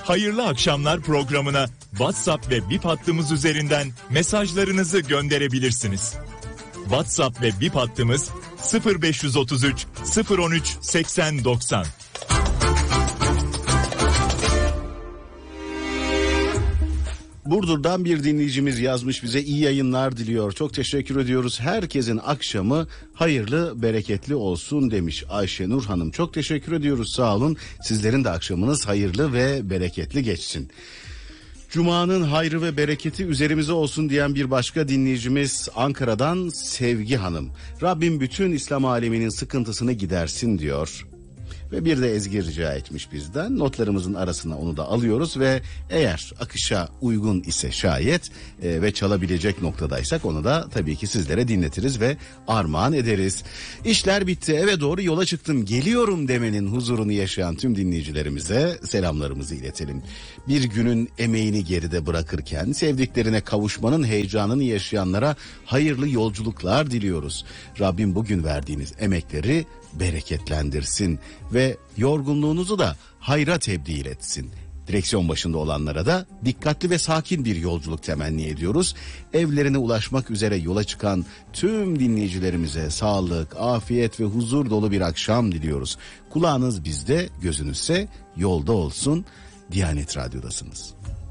Hayırlı Akşamlar programına WhatsApp ve Bip hattımız üzerinden mesajlarınızı gönderebilirsiniz. WhatsApp ve Bip hattımız 0533 013 80 90. Burdur'dan bir dinleyicimiz yazmış, bize iyi yayınlar diliyor. Çok teşekkür ediyoruz. Herkesin akşamı hayırlı, bereketli olsun demiş Ayşenur Hanım. Çok teşekkür ediyoruz, sağ olun. Sizlerin de akşamınız hayırlı ve bereketli geçsin. Cuma'nın hayrı ve bereketi üzerimize olsun diyen bir başka dinleyicimiz Ankara'dan Sevgi Hanım. Rabbim bütün İslam aleminin sıkıntısını gidersin diyor. Ve bir de ezgi rica etmiş bizden. Notlarımızın arasına onu da alıyoruz ve eğer akışa uygun ise şayet ve çalabilecek noktadaysak onu da tabii ki sizlere dinletiriz ve armağan ederiz. İşler bitti, eve doğru yola çıktım, geliyorum demenin huzurunu yaşayan tüm dinleyicilerimize selamlarımızı iletelim. Bir günün emeğini geride bırakırken sevdiklerine kavuşmanın heyecanını yaşayanlara hayırlı yolculuklar diliyoruz. Rabbim bugün verdiğiniz emekleri bereketlendirsin ve yorgunluğunuzu da hayra tebdil etsin. Direksiyon başında olanlara da dikkatli ve sakin bir yolculuk temenni ediyoruz. Evlerine ulaşmak üzere yola çıkan tüm dinleyicilerimize sağlık, afiyet ve huzur dolu bir akşam diliyoruz. Kulağınız bizde, gözünüzse yolda olsun. Diyanet Radyo'dasınız.